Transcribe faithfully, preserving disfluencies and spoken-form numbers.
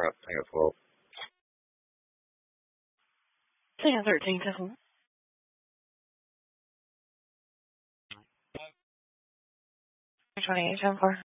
front thing as well. ten thirteen, ten twenty-eight, ten four.